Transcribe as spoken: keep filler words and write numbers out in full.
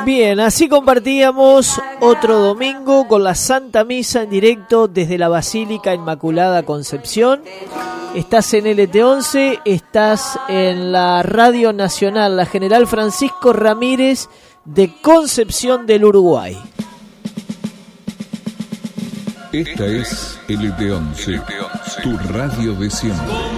Bien, así compartíamos otro domingo con la Santa Misa en directo desde la Basílica Inmaculada Concepción. Estás en L T once, estás en la Radio Nacional, la General Francisco Ramírez de Concepción del Uruguay. Esta es L T once, tu radio de siempre.